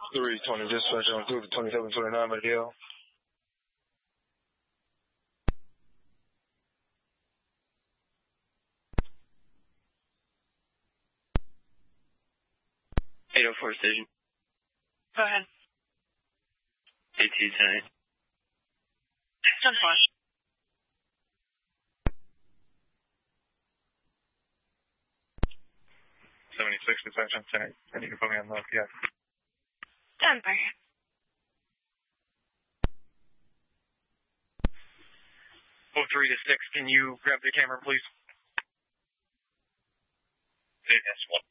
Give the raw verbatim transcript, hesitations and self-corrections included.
three twenty, dispatch on through to twenty-seven twenty-nine, Miguel. eight oh four station. Go ahead. eighteen ten. ten four. seventy-six, dispatch on ten. And you can put me on low, yeah. ten four. oh three to six, can you grab the camera, please? Yes, one.